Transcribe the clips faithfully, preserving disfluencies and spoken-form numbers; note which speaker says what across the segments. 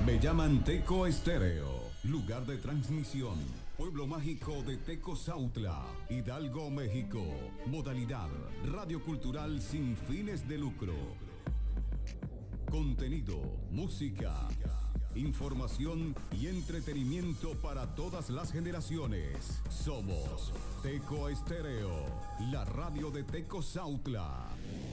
Speaker 1: Me llaman Teco Estéreo, lugar de transmisión, pueblo mágico de Tecozautla, Hidalgo, México. Modalidad, radio cultural sin fines de lucro. Contenido, música, información y entretenimiento para todas las generaciones. Somos Teco Estéreo, la radio de Tecozautla.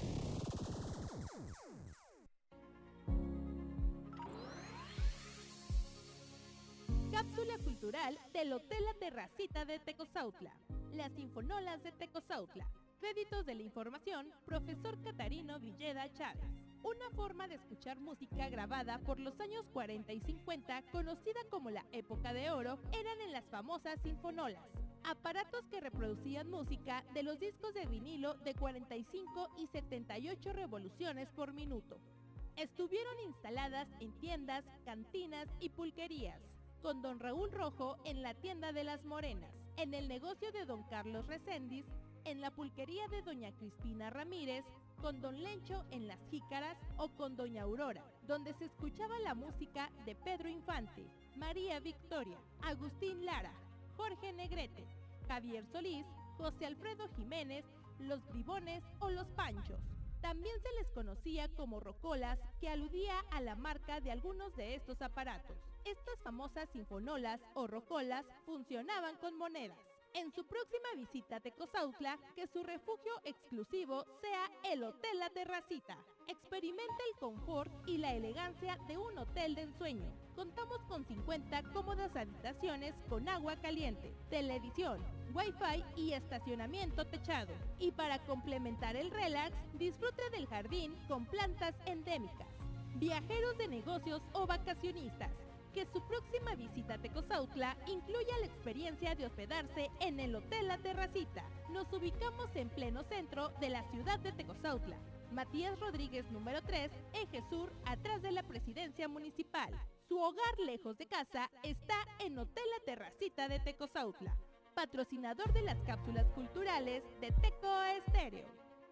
Speaker 2: Cápsula cultural del Hotel La Terracita de Tecozautla. Las Sinfonolas de Tecozautla. Créditos de la información, profesor Catarino Villeda Chávez. Una forma de escuchar música grabada por los años cuarenta y cincuenta, conocida como la época de oro, eran en las famosas sinfonolas. Aparatos que reproducían música de los discos de vinilo de cuarenta y cinco y setenta y ocho revoluciones por minuto. Estuvieron instaladas en tiendas, cantinas y pulquerías. Con don Raúl Rojo en la tienda de las Morenas, en el negocio de don Carlos Reséndiz, en la pulquería de doña Crispina Ramírez, con don Lencho en las Jícaras o con doña Aurora, donde se escuchaba la música de Pedro Infante, María Victoria, Agustín Lara, Jorge Negrete, Javier Solís, José Alfredo Jiménez, los Bribones o los Panchos. También se les conocía como rocolas, que aludía a la marca de algunos de estos aparatos. Estas famosas sinfonolas o rocolas funcionaban con monedas. En su próxima visita a Tecozautla, que su refugio exclusivo sea el Hotel La Terracita. Experimenta el confort y la elegancia de un hotel de ensueño. Contamos con cincuenta cómodas habitaciones con agua caliente, televisión, wifi y estacionamiento techado. Y para complementar el relax, disfrute del jardín con plantas endémicas. Viajeros de negocios o vacacionistas, que su próxima visita a Tecozautla incluya la experiencia de hospedarse en el Hotel La Terracita. Nos ubicamos en pleno centro de la ciudad de Tecozautla. Matías Rodríguez número tres, Eje Sur, atrás de la presidencia municipal. Su hogar lejos de casa está en Hotel La Terracita de Tecozautla. Patrocinador de las cápsulas culturales de Teco Estéreo.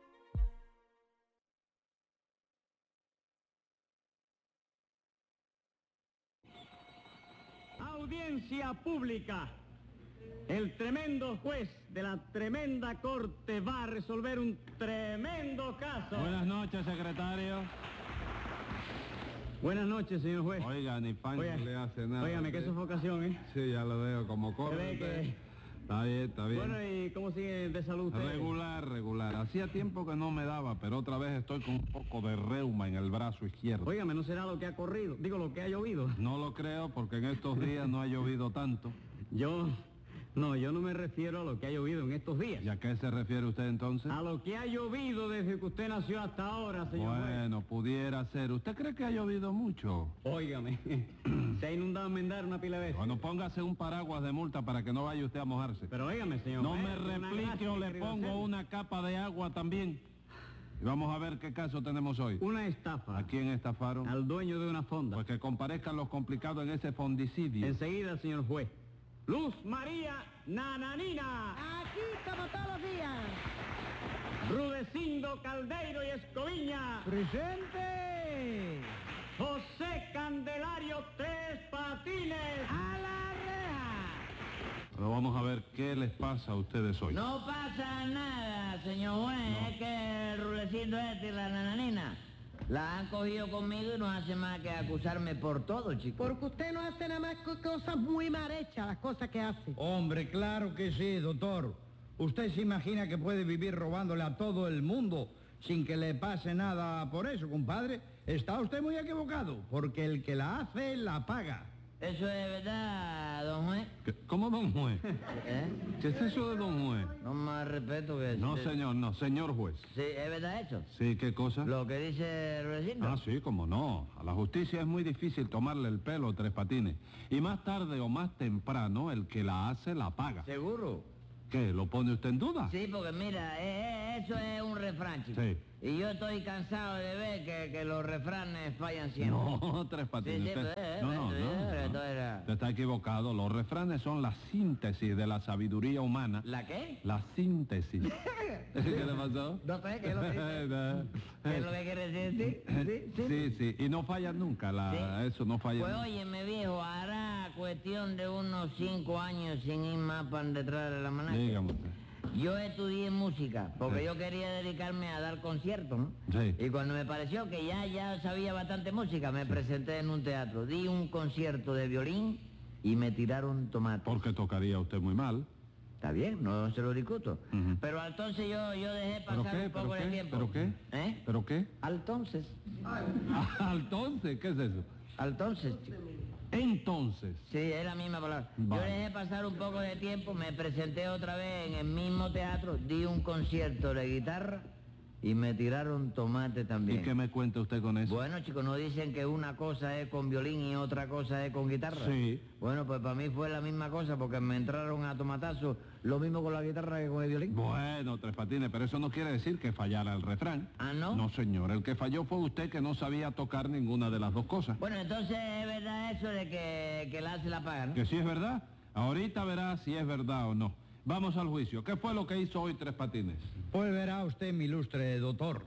Speaker 3: Audiencia pública. El tremendo juez de la tremenda corte va a resolver un tremendo caso.
Speaker 4: Buenas noches, secretario.
Speaker 3: Buenas noches, señor juez.
Speaker 4: Oiga, ni Pancho
Speaker 3: Oiga,
Speaker 4: le hace nada.
Speaker 3: Óigame, qué sofocación, ¿eh?
Speaker 4: Sí, ya lo veo, como corre.
Speaker 3: Se ve que...
Speaker 4: Está bien, está bien.
Speaker 3: Bueno, ¿y cómo sigue de salud usted?
Speaker 4: Regular, regular. Hacía tiempo que no me daba, pero otra vez estoy con un poco de reuma en el brazo izquierdo.
Speaker 3: Óigame, ¿no será lo que ha corrido? Digo, lo que ha llovido.
Speaker 4: No lo creo, porque en estos días no ha llovido tanto.
Speaker 3: Yo... No, yo no me refiero a lo que ha llovido en estos días.
Speaker 4: ¿Y a qué se refiere usted entonces?
Speaker 3: A lo que ha llovido desde que usted nació hasta ahora, señor juez.
Speaker 4: Bueno, pudiera ser. ¿Usted cree que ha llovido mucho?
Speaker 3: Óigame, se ha inundado en Mendar una pila de veces.
Speaker 4: Bueno, póngase un paraguas de multa para que no vaya usted a mojarse.
Speaker 3: Pero óigame, señor
Speaker 4: No
Speaker 3: juez,
Speaker 4: me
Speaker 3: una
Speaker 4: replique
Speaker 3: gracia
Speaker 4: o
Speaker 3: que
Speaker 4: le
Speaker 3: quería
Speaker 4: pongo
Speaker 3: hacer.
Speaker 4: una capa de agua también. Y vamos a ver qué caso tenemos hoy.
Speaker 3: Una estafa.
Speaker 4: ¿A quién estafaron?
Speaker 3: Al dueño de una fonda.
Speaker 4: Pues que comparezcan los complicados en ese fondicidio.
Speaker 3: Enseguida, señor juez. Luz María Nananina.
Speaker 5: Aquí como todos los días.
Speaker 3: Rudecindo Caldeiro y Escoviña.
Speaker 5: ¡Presente!
Speaker 3: José Candelario Tres Patines.
Speaker 5: ¡A la reja!
Speaker 4: Pero vamos a ver qué les pasa a ustedes hoy.
Speaker 6: No pasa nada, señor juez,
Speaker 4: No.
Speaker 6: es que el rulecito este y la nananina la han cogido conmigo y no hace más que acusarme por todo, chico.
Speaker 5: Porque usted no hace nada más que cosas muy mal hechas, las cosas que hace.
Speaker 7: Hombre, claro que sí, doctor. ¿Usted se imagina que puede vivir robándole a todo el mundo sin que le pase nada por eso, compadre? Está usted muy equivocado, porque el que la hace, la paga.
Speaker 6: Eso es verdad, don juez.
Speaker 4: ¿Qué? ¿Cómo don juez?
Speaker 6: ¿Eh?
Speaker 4: ¿Qué es eso de don juez?
Speaker 6: No más respeto que...
Speaker 4: No, señor, no, señor juez.
Speaker 6: Sí, ¿es verdad eso?
Speaker 4: Sí, ¿qué cosa?
Speaker 6: Lo que dice el rulecito.
Speaker 4: Ah, sí, cómo no. A la justicia es muy difícil tomarle el pelo a Tres Patines. Y más tarde o más temprano, el que la hace, la paga.
Speaker 6: ¿Seguro?
Speaker 4: ¿Qué? ¿Lo pone usted en duda?
Speaker 6: Sí, porque mira, eh, eh, eso es un refrán, chico.
Speaker 4: Sí.
Speaker 6: Y yo estoy cansado de ver que, que los refranes fallan siempre.
Speaker 4: No, Tres Patines.
Speaker 6: Sí, sí,
Speaker 4: usted-
Speaker 6: pues, eh,
Speaker 4: no, no,
Speaker 6: eh,
Speaker 4: no,
Speaker 6: eh,
Speaker 4: no.
Speaker 6: esto era-
Speaker 4: Usted está equivocado. Los refranes son la síntesis de la sabiduría humana.
Speaker 6: ¿La qué?
Speaker 4: La síntesis. ¿Qué le pasó?
Speaker 6: No sé, ¿qué es lo que dice? ¿Qué es lo que quiere decir? Sí, sí, sí.
Speaker 4: Sí, sí, y no falla nunca, la,
Speaker 6: Sí.
Speaker 4: eso no falla
Speaker 6: Pues
Speaker 4: nunca.
Speaker 6: óyeme, viejo, hará cuestión de unos cinco años sin ir más para detrás de la manaca.
Speaker 4: Dígame usted.
Speaker 6: Yo estudié música porque
Speaker 4: Sí.
Speaker 6: yo quería dedicarme a dar conciertos, ¿no?
Speaker 4: Sí.
Speaker 6: Y cuando me pareció que ya, ya sabía bastante música, me presenté en un teatro, di un concierto de violín y me tiraron tomates.
Speaker 4: Porque tocaría usted muy mal.
Speaker 6: Está bien, no se lo discuto.
Speaker 4: Ujú.
Speaker 6: Pero entonces yo, yo dejé
Speaker 4: ¿Pero
Speaker 6: pasar
Speaker 4: qué?
Speaker 6: un poco
Speaker 4: ¿Pero
Speaker 6: de
Speaker 4: qué?
Speaker 6: tiempo.
Speaker 4: ¿Pero qué?
Speaker 6: ¿Eh?
Speaker 4: ¿Pero qué?
Speaker 6: Entonces.
Speaker 4: Entonces, ¿qué es eso?
Speaker 6: Entonces, chico.
Speaker 4: Entonces.
Speaker 6: Sí, es la misma palabra.
Speaker 4: Vale.
Speaker 6: Yo dejé pasar un poco de tiempo, me presenté otra vez en el mismo teatro, di un concierto de guitarra y me tiraron tomate también.
Speaker 4: ¿Y qué me cuenta usted con eso?
Speaker 6: Bueno, chicos, ¿no dicen que una cosa es con violín y otra cosa es con guitarra?
Speaker 4: Sí.
Speaker 6: Bueno, pues para mí fue la misma cosa porque me entraron a tomatazos lo mismo con la guitarra que con el violín.
Speaker 4: Bueno, Tres Patines, pero eso no quiere decir que fallara el refrán.
Speaker 6: ¿Ah, no?
Speaker 4: No, señor. El que falló fue usted que no sabía tocar ninguna de las dos cosas.
Speaker 6: Bueno, entonces es verdad eso de que, que la hace la paga, ¿no?
Speaker 4: Que sí es verdad. Ahorita verá si es verdad o no. Vamos al juicio. ¿Qué fue lo que hizo hoy Tres Patines?
Speaker 7: Pues verá usted, mi ilustre doctor.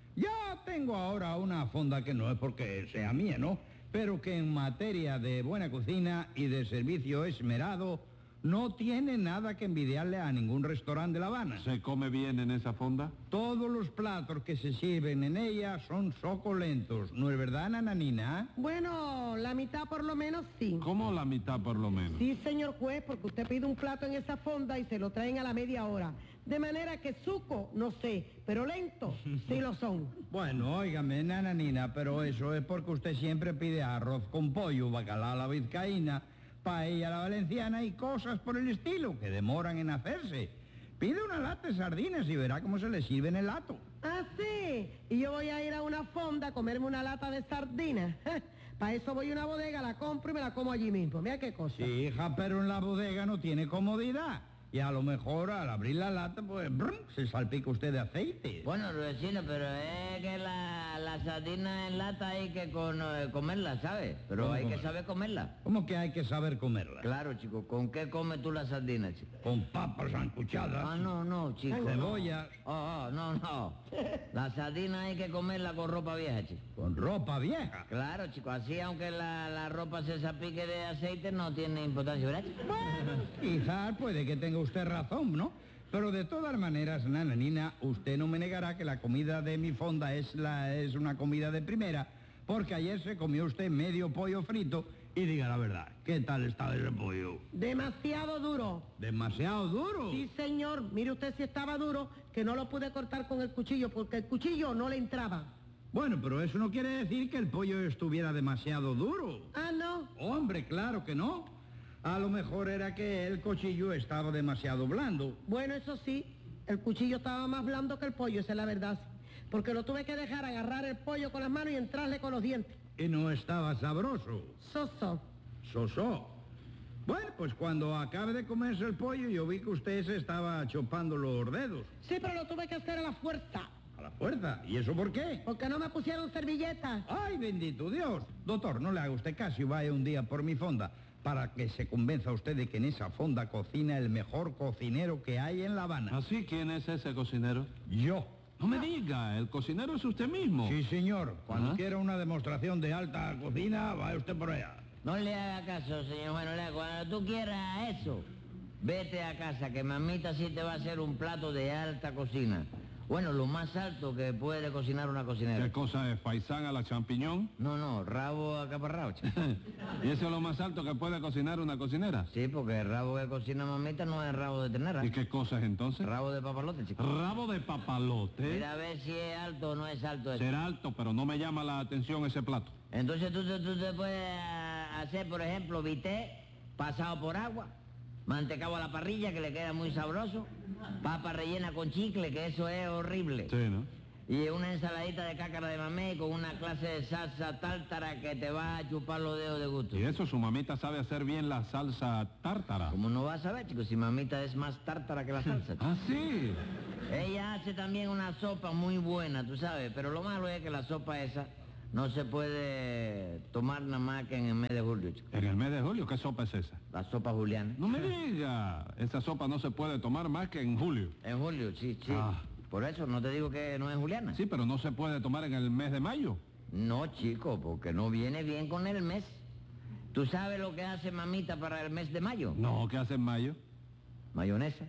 Speaker 7: Ya tengo ahora una fonda que no es porque sea mía, ¿no? Pero que en materia de buena cocina y de servicio esmerado no tiene nada que envidiarle a ningún restaurante de La Habana.
Speaker 4: ¿Se come bien en esa fonda?
Speaker 7: Todos los platos que se sirven en ella son socolentos, ¿no es verdad, nananina?
Speaker 5: Bueno, la mitad por lo menos sí.
Speaker 4: ¿Cómo la mitad por lo menos?
Speaker 5: Sí, señor juez, porque usted pide un plato en esa fonda y se lo traen a la media hora. De manera que suco, no sé, pero lento, sí lo son.
Speaker 7: Bueno, óigame, nananina, pero eso es porque usted siempre pide arroz con pollo, bacalao a la vizcaína, paella a la valenciana y cosas por el estilo que demoran en hacerse. Pide una lata de sardinas y verá cómo se le sirve en el lato.
Speaker 5: Ah, sí, y yo voy a ir a una fonda a comerme una lata de sardinas. Para eso voy a una bodega, la compro y me la como allí mismo. Mira qué cosa.
Speaker 7: Sí, hija, pero en la bodega no tiene comodidad. Y a lo mejor al abrir la lata, pues, brum, se salpica usted de aceite.
Speaker 6: Bueno, vecino, pero es que la, la sardina en lata hay que con, eh, comerla, ¿sabes? Pero
Speaker 7: ¿Cómo
Speaker 6: hay que
Speaker 7: comerla?
Speaker 6: saber comerla.
Speaker 7: ¿Cómo que hay que saber comerla?
Speaker 6: Claro, chico, ¿con qué comes tú la sardina, chico?
Speaker 7: Con papas sancuchadas,
Speaker 6: Ah, no, no, chico.
Speaker 7: cebollas,
Speaker 6: Oh, oh, no, no. La sardina hay que comerla con ropa vieja, chico.
Speaker 7: con ropa vieja.
Speaker 6: Claro, chico, así aunque la, la ropa se salpique de aceite no tiene importancia, ¿verdad, chico?
Speaker 7: Bueno, quizás puede que tenga usted razón, ¿no? Pero de todas maneras, nananina, usted no me negará que la comida de mi fonda es, la, es una comida de primera, porque ayer se comió usted medio pollo frito y diga la verdad, ¿qué tal está ese pollo?
Speaker 5: Demasiado duro.
Speaker 7: ¿Demasiado duro?
Speaker 5: Sí, señor. Mire usted si estaba duro, que no lo pude cortar con el cuchillo, porque el cuchillo no le entraba.
Speaker 7: Bueno, pero eso no quiere decir que el pollo estuviera demasiado duro.
Speaker 5: Ah, no.
Speaker 7: Hombre, claro que no. A lo mejor era que el cuchillo estaba demasiado blando.
Speaker 5: Bueno, eso sí, el cuchillo estaba más blando que el pollo, esa es la verdad. Porque lo tuve que dejar agarrar el pollo con las manos y entrarle con los dientes.
Speaker 7: Y no estaba sabroso.
Speaker 5: Soso.
Speaker 7: Sosó. Bueno, pues cuando acabe de comerse el pollo, yo vi que usted se estaba chopando los dedos.
Speaker 5: Sí, pero lo tuve que hacer a la fuerza.
Speaker 7: A la fuerza. ¿Y eso por qué?
Speaker 5: Porque no me pusieron servilletas.
Speaker 7: ¡Ay, bendito Dios! Doctor, no le haga usted caso y vaya un día por mi fonda para que se convenza usted de que en esa fonda cocina el mejor cocinero que hay en La Habana.
Speaker 4: ¿Así quién es ese cocinero?
Speaker 7: Yo.
Speaker 4: No me diga, el cocinero es usted mismo.
Speaker 7: Sí, señor. Cuando
Speaker 4: Ajá.
Speaker 7: quiera una demostración de alta cocina, vaya usted por allá.
Speaker 6: No le haga caso, señor Juan Olea. Cuando tú quieras eso, vete a casa, que mamita sí te va a hacer un plato de alta cocina. Bueno, lo más alto que puede cocinar una cocinera.
Speaker 4: ¿Qué cosa es? ¿Faisán a la champiñón?
Speaker 6: No, no, rabo acaparrado, chico.
Speaker 4: ¿Y eso es lo más alto que puede cocinar una cocinera?
Speaker 6: Sí, porque el rabo que cocina mamita no es rabo de ternera.
Speaker 4: ¿Y qué cosa es entonces?
Speaker 6: Rabo de papalote, chico.
Speaker 4: Rabo de papalote.
Speaker 6: Mira a ver si es alto o no es alto eso.
Speaker 4: Será alto, pero no me llama la atención ese plato.
Speaker 6: Entonces tú, tú, tú te puedes ah, hacer, por ejemplo, bistec pasado por agua, mantecado a la parrilla, que le queda muy sabroso, papa rellena con chicle, que eso es horrible.
Speaker 4: Sí, ¿no?
Speaker 6: Y una ensaladita de cácara de mamey con una clase de salsa tártara que te va a chupar los dedos de gusto.
Speaker 4: Y eso, su mamita sabe hacer bien la salsa tártara.
Speaker 6: ¿Cómo no vas a ver, chicos? Si mamita es más tártara que la salsa.
Speaker 4: Ah, sí.
Speaker 6: Ella hace también una sopa muy buena, tú sabes, pero lo malo es que la sopa esa no se puede tomar nada más que en el mes de julio, chico.
Speaker 4: En el mes de julio, ¿qué sopa es esa?
Speaker 6: La sopa juliana.
Speaker 4: No me diga. Esa sopa no se puede tomar más que en julio.
Speaker 6: En julio, sí, sí.
Speaker 4: Ah.
Speaker 6: Por eso no te digo que no es juliana.
Speaker 4: Sí, pero no se puede tomar en el mes de mayo.
Speaker 6: No, chico, porque no viene bien con el mes. ¿Tú sabes lo que hace mamita para el mes de mayo?
Speaker 4: No, ¿qué hace en mayo?
Speaker 6: Mayonesa.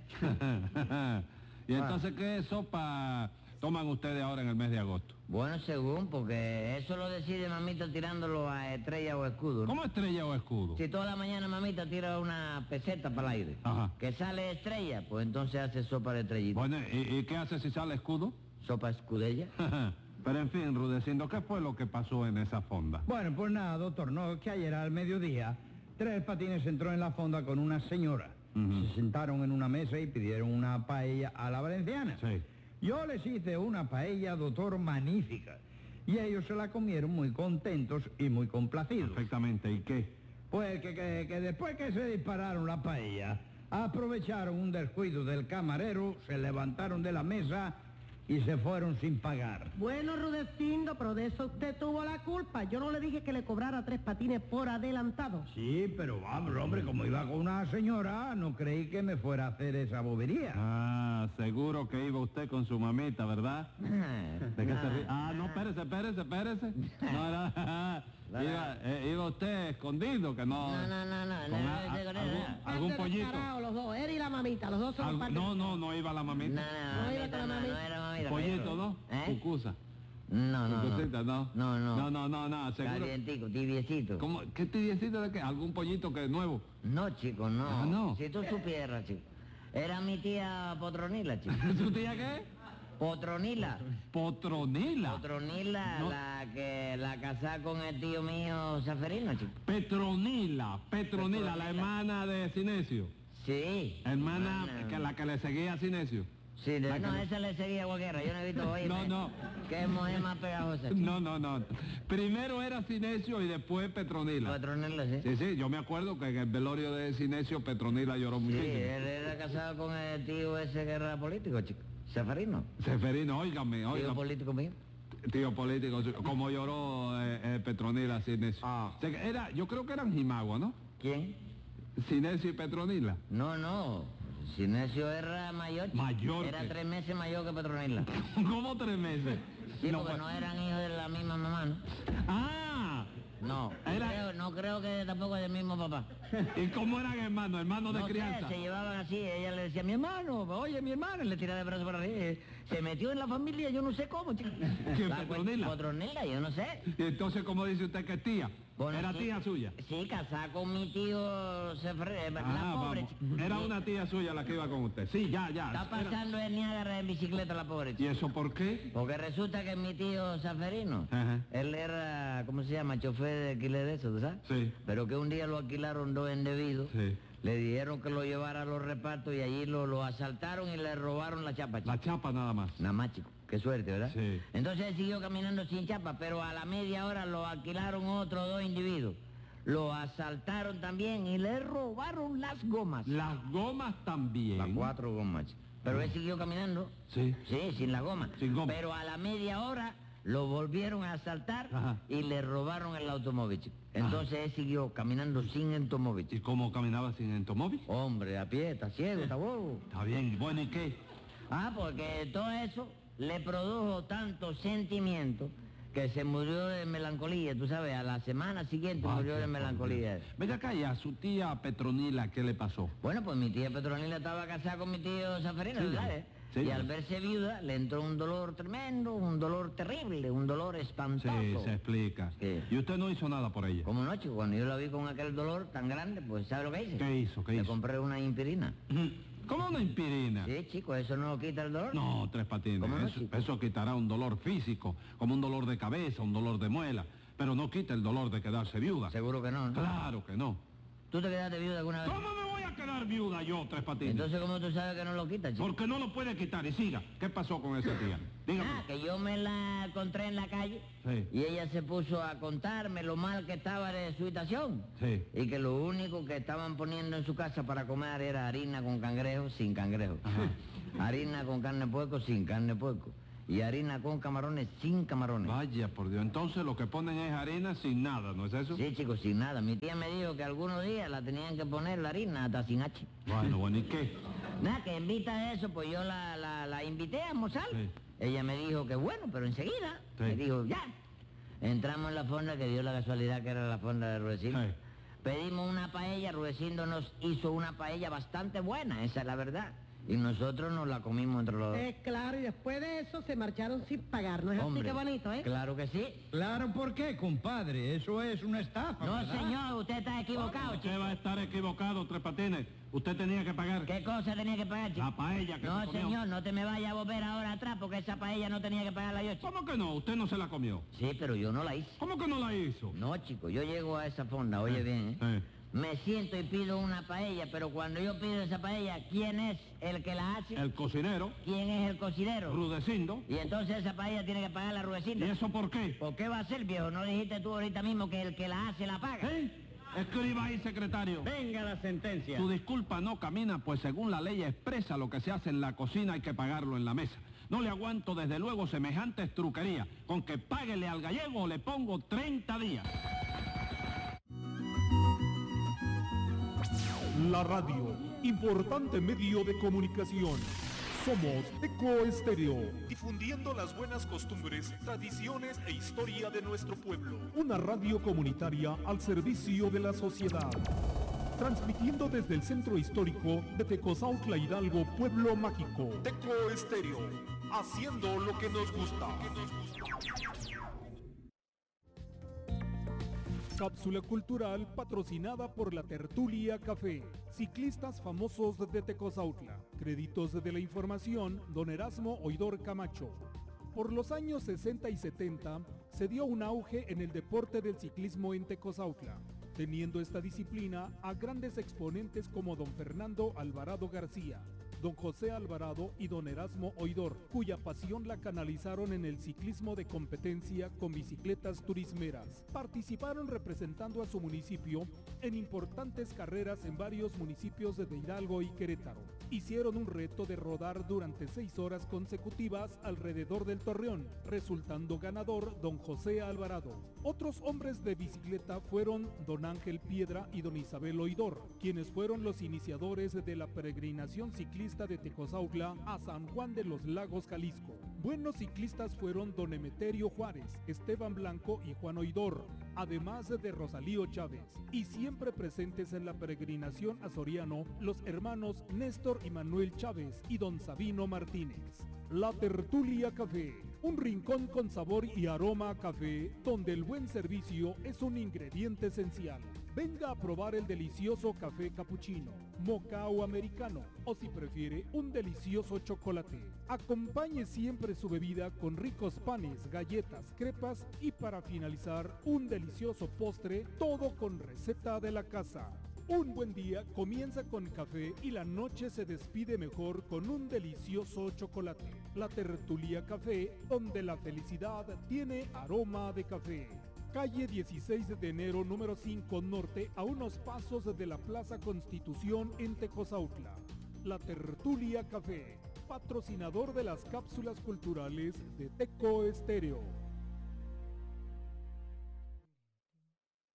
Speaker 4: ¿Y entonces qué sopa toman ustedes ahora en el mes de agosto?
Speaker 6: Bueno, según, porque eso lo decide mamita tirándolo a estrella o escudo, ¿no?
Speaker 4: ¿Cómo estrella o escudo?
Speaker 6: Si toda la mañana mamita tira una peseta para el aire,
Speaker 4: Ajá.
Speaker 6: que sale estrella, pues entonces hace sopa de estrellita.
Speaker 4: Bueno, ¿y, y qué hace si sale escudo?
Speaker 6: Sopa escudella.
Speaker 4: Pero en fin, Rudecindo, ¿qué fue lo que pasó en esa fonda?
Speaker 7: Bueno, pues nada, doctor, no, que ayer al mediodía, Tres Patines entró en la fonda con una señora.
Speaker 4: Ujú.
Speaker 7: Se sentaron en una mesa y pidieron una paella a la valenciana.
Speaker 4: Sí.
Speaker 7: Yo les hice una paella, doctor, magnífica. Y ellos se la comieron muy contentos y muy complacidos.
Speaker 4: Perfectamente, ¿y qué?
Speaker 7: Pues que, que, que después que se dispararon la paella, aprovecharon un descuido del camarero, se levantaron de la mesa y se fueron sin pagar.
Speaker 5: Bueno, Rudecindo, pero de eso usted tuvo la culpa. Yo no le dije que le cobrara Tres Patines por adelantado.
Speaker 7: Sí, pero vamos, hombre, como iba con una señora, no creí que me fuera a hacer esa bobería.
Speaker 4: Ah, seguro que iba usted con su mamita, ¿verdad? ¿De qué se ríe? Ah, no, espérese, espérese, espérese. No, era... Iba, eh, iba usted escondido, que no...
Speaker 6: No, no, no, no,
Speaker 4: con
Speaker 6: no,
Speaker 4: a-
Speaker 6: no,
Speaker 4: a-
Speaker 6: no, no,
Speaker 4: algún,
Speaker 6: no.
Speaker 4: algún
Speaker 5: Parte
Speaker 4: pollito.
Speaker 5: descarado, los dos, él y la mamita, los dos son
Speaker 4: Algo-
Speaker 5: parte-
Speaker 4: no, no, no iba la
Speaker 6: No,
Speaker 4: mamita.
Speaker 6: no,
Speaker 5: No iba
Speaker 6: mamita,
Speaker 5: con la
Speaker 6: no,
Speaker 5: mamita.
Speaker 6: no era mamita.
Speaker 4: Pollito, ¿no?
Speaker 6: ¿Eh?
Speaker 4: Cucusa.
Speaker 6: No, no,
Speaker 4: Cucusita,
Speaker 6: no.
Speaker 4: ¿no?
Speaker 6: No, no.
Speaker 4: No, no, no, no, seguro.
Speaker 6: Calientico, tibiecito.
Speaker 4: ¿Cómo? ¿Qué tibiecito de qué? ¿Algún pollito que es nuevo?
Speaker 6: No, chico, no.
Speaker 4: Ah, no.
Speaker 6: Si tú supieras, chico. Era mi tía Potronila, chico.
Speaker 4: ¿Su tía qué?
Speaker 6: Potronila.
Speaker 4: Potronila.
Speaker 6: Potronila,
Speaker 4: No.
Speaker 6: la que la casada con el tío mío Saferino, chico.
Speaker 4: Petronila, Petronila, la
Speaker 6: Petronila.
Speaker 4: hermana de Sinesio.
Speaker 6: Sí.
Speaker 4: Hermana, que la que le seguía a Sinesio.
Speaker 6: Sí, de-
Speaker 4: la que
Speaker 6: no,
Speaker 4: le-
Speaker 6: esa le seguía a cualquiera. Yo no he visto hoy.
Speaker 4: No, no.
Speaker 6: Qué mujer más pegajosa, chico.
Speaker 4: No, no, no. Primero era Sinesio y después Petronila.
Speaker 6: Potronila, sí.
Speaker 4: Sí, sí, yo me acuerdo que en el velorio de Sinesio Petronila lloró
Speaker 6: Sí,
Speaker 4: muchísimo.
Speaker 6: él era casado con el tío ese que era político, chico. Saferino.
Speaker 4: Seferino, óigame,
Speaker 6: Tío
Speaker 4: óigame.
Speaker 6: político mío.
Speaker 4: Tío político, como lloró eh, eh, Petronila, Sinesio.
Speaker 6: Ah.
Speaker 4: O sea, que era, yo creo que eran Jimagua, ¿no?
Speaker 6: ¿Quién?
Speaker 4: Sinesio y Petronila.
Speaker 6: No, no. Sinesio era mayor. chico.
Speaker 4: Mayor
Speaker 6: Era
Speaker 4: que-
Speaker 6: tres meses mayor que Petronila.
Speaker 4: ¿Cómo tres meses?
Speaker 6: Sí,
Speaker 4: No,
Speaker 6: porque
Speaker 4: pues-
Speaker 6: no eran hijos de la misma mamá, ¿no?
Speaker 4: Ah,
Speaker 6: No.
Speaker 4: Era-
Speaker 6: Creo- no creo que tampoco del mismo papá.
Speaker 4: ¿y cómo eran hermanos? Hermanos de
Speaker 6: No sé,
Speaker 4: crianza.
Speaker 6: se llevaban así, ella le decía, mi hermano, oye, mi hermano, y le tiraba de brazos para arriba. eh, Se metió en la familia, yo no sé cómo, chico.
Speaker 4: ¿Quién,
Speaker 6: La
Speaker 4: Petronila?
Speaker 6: cuen- Petronila, yo no sé.
Speaker 4: Y entonces, ¿cómo dice usted que es tía?
Speaker 6: Bueno,
Speaker 4: ¿Era
Speaker 6: sí.
Speaker 4: tía suya?
Speaker 6: Sí, casada con mi tío Sefre, la
Speaker 4: Ah,
Speaker 6: pobre,
Speaker 4: vamos.
Speaker 6: chico.
Speaker 4: Era
Speaker 6: Sí,
Speaker 4: una tía suya la que iba con usted. Sí, ya, ya.
Speaker 6: Está
Speaker 4: Era-
Speaker 6: pasando el Niágara en bicicleta la pobre,
Speaker 4: ¿Y
Speaker 6: chico.
Speaker 4: eso por qué?
Speaker 6: Porque resulta que mi tío Saferino,
Speaker 4: Ajá.
Speaker 6: él era, ¿cómo se llama? Chofer de alquiler de eso, ¿tú sabes?
Speaker 4: Sí.
Speaker 6: Pero que un día lo alquilaron dos indebidos,
Speaker 4: Sí.
Speaker 6: le dijeron que lo llevara a los repartos y allí lo, lo asaltaron y le robaron la chapa, chico.
Speaker 4: La chapa nada más.
Speaker 6: Nada más, chico. Qué suerte, ¿verdad?
Speaker 4: Sí.
Speaker 6: Entonces él siguió caminando sin chapa, pero a la media hora lo alquilaron otros dos individuos. Lo asaltaron también y le robaron las gomas.
Speaker 4: Las gomas también.
Speaker 6: Las cuatro gomas, chico. Pero él siguió caminando.
Speaker 4: Sí.
Speaker 6: Sí, sin la goma.
Speaker 4: Sin goma.
Speaker 6: Pero a la media hora lo volvieron a asaltar
Speaker 4: Ajá.
Speaker 6: y le robaron el automóvil, chico. Entonces él siguió caminando sin automóvil,
Speaker 4: ¿Y
Speaker 6: chico.
Speaker 4: cómo caminaba sin automóvil?
Speaker 6: Hombre, a pie, está ciego, está bobo.
Speaker 4: Está bien. Bueno, ¿y qué?
Speaker 6: Ah, porque todo eso le produjo tanto sentimiento que se murió de melancolía, tú sabes, a la semana siguiente murió de melancolía.
Speaker 4: Venga acá, y a su tía Petronila, ¿qué le pasó?
Speaker 6: Bueno, pues mi tía Petronila estaba casada con mi tío Saferino,
Speaker 4: Sí,
Speaker 6: ¿sabes?
Speaker 4: sí.
Speaker 6: Y al verse viuda le entró un dolor tremendo, un dolor terrible, un dolor
Speaker 4: Sí,
Speaker 6: espantoso.
Speaker 4: se explica.
Speaker 6: Sí.
Speaker 4: ¿Y usted no hizo nada por ella?
Speaker 6: Como no, chico, cuando yo la vi con aquel dolor tan grande, pues ¿sabe lo que hice?
Speaker 4: ¿Qué hizo? ¿Qué
Speaker 6: Le
Speaker 4: hizo?
Speaker 6: compré una impirina.
Speaker 4: ¿Cómo una impirina?
Speaker 6: Sí, chico, ¿eso no quita el dolor?
Speaker 4: No, Tres Patines.
Speaker 6: ¿Cómo no,
Speaker 4: eso,
Speaker 6: chico?
Speaker 4: eso quitará un dolor físico, como un dolor de cabeza, un dolor de muela, pero no quita el dolor de quedarse viuda.
Speaker 6: Seguro que no, ¿no?
Speaker 4: Claro que no.
Speaker 6: ¿Tú te quedaste viuda alguna vez?
Speaker 4: ¿Cómo me voy a quedar viuda yo, Tres Patines?
Speaker 6: Entonces, ¿cómo tú sabes que no lo quita, chico?
Speaker 4: Porque no lo puede quitar. Y siga, ¿qué pasó con esa tía? dígame.
Speaker 6: Ah, que yo me la encontré en la calle
Speaker 4: Sí.
Speaker 6: y ella se puso a contarme lo mal que estaba de su habitación.
Speaker 4: Sí.
Speaker 6: Y que lo único que estaban poniendo en su casa para comer era harina con cangrejo sin cangrejo. Harina con carne de puerco sin carne de puerco. Y harina con camarones sin camarones.
Speaker 4: Vaya, por Dios. Entonces lo que ponen es harina sin nada, ¿no es eso?
Speaker 6: Sí, chicos, sin nada. Mi tía me dijo que algunos días la tenían que poner la harina hasta sin H.
Speaker 4: Bueno, bueno, ¿y qué?
Speaker 6: Nada, que en vista de eso, pues yo la, la, la invité a almorzar.
Speaker 4: Sí.
Speaker 6: Ella me dijo que bueno, pero enseguida.
Speaker 4: Sí.
Speaker 6: Me dijo, ya. Entramos en la fonda, que dio la casualidad que era la fonda de Rudecindo.
Speaker 4: Sí.
Speaker 6: Pedimos una paella, Rudecindo nos hizo una paella bastante buena, esa es la verdad. Y nosotros nos la comimos entre los dos.
Speaker 5: Eh, claro, y después de eso se marcharon sin pagar, ¿no es
Speaker 6: Hombre,
Speaker 5: así que bonito, eh?
Speaker 6: Claro que sí.
Speaker 7: Claro, ¿por qué, compadre? Eso es una estafa,
Speaker 6: No,
Speaker 7: ¿verdad?
Speaker 6: señor, usted está equivocado,
Speaker 4: Usted
Speaker 6: chico.
Speaker 4: va a estar equivocado, Tres Patines. Usted tenía que pagar
Speaker 6: ¿Qué cosa tenía que pagar, chico?
Speaker 4: la paella que
Speaker 6: No,
Speaker 4: se comió.
Speaker 6: señor, no te me vayas a volver ahora atrás, porque esa paella no tenía que pagarla yo, chico.
Speaker 4: ¿Cómo que no? Usted no se la comió.
Speaker 6: Sí, pero yo no la hice.
Speaker 4: ¿Cómo que no la hizo?
Speaker 6: No, chico, yo llego a esa fonda, oye bien, ¿eh?
Speaker 4: Sí.
Speaker 6: Me siento y pido una paella, pero cuando yo pido esa paella, ¿quién es el que la hace?
Speaker 4: El cocinero,
Speaker 6: ¿Quién es el cocinero?
Speaker 4: Rudecindo.
Speaker 6: Y entonces esa paella tiene que pagar la
Speaker 4: ¿Y
Speaker 6: Rudecindo.
Speaker 4: eso por qué?
Speaker 6: ¿Por qué va a ser, viejo? ¿No dijiste tú ahorita mismo que el que la hace la paga?
Speaker 4: ¿Eh? Escriba ahí, secretario.
Speaker 3: Venga la sentencia.
Speaker 4: Su disculpa no camina, pues según la ley expresa lo que se hace en la cocina hay que pagarlo en la mesa. No le aguanto desde luego semejantes truquerías. Con que páguele al gallego le pongo treinta días.
Speaker 8: La radio, importante medio de comunicación. Somos Teco Estéreo, difundiendo las buenas costumbres, tradiciones e historia de nuestro pueblo. Una radio comunitaria al servicio de la sociedad. Transmitiendo desde el centro histórico de Tecozautla Hidalgo, Pueblo Mágico. Teco Estéreo, haciendo lo que nos gusta. Cápsula cultural patrocinada por la Tertulia Café. Ciclistas famosos de Tecozautla. Créditos de la información, don Erasmo Oidor Camacho. Por los años sesenta y setenta se dio un auge en el deporte del ciclismo en Tecozautla, teniendo esta disciplina a grandes exponentes como don Fernando Alvarado García, don José Alvarado y don Erasmo Oidor, cuya pasión la canalizaron en el ciclismo de competencia con bicicletas turismeras. Participaron representando a su municipio en importantes carreras en varios municipios de Hidalgo y Querétaro. Hicieron un reto de rodar durante seis horas consecutivas alrededor del Torreón, resultando ganador don José Alvarado. Otros hombres de bicicleta fueron don Ángel Piedra y don Isabel Oidor, quienes fueron los iniciadores de la peregrinación ciclista de Tecozautla a San Juan de los Lagos, Jalisco. Buenos ciclistas fueron don Emeterio Juárez, Esteban Blanco y Juan Oidor, además de Rosalío Chávez, y siempre presentes en la peregrinación a Soriano, los hermanos Néstor y Manuel Chávez y don Sabino Martínez. La Tertulia Café, un rincón con sabor y aroma a café, donde el buen servicio es un ingrediente esencial. Venga a probar el delicioso café capuchino, moca o americano, o si prefiere, un delicioso chocolate. Acompañe siempre su bebida con ricos panes, galletas, crepas y para finalizar, un delicioso postre, todo con receta de la casa. Un buen día comienza con café y la noche se despide mejor con un delicioso chocolate. La Tertulia Café, donde la felicidad tiene aroma de café. Calle dieciséis de enero, número cinco Norte, a unos pasos de la Plaza Constitución en Tecozautla. La Tertulia Café, patrocinador de las cápsulas culturales de Teco Estéreo.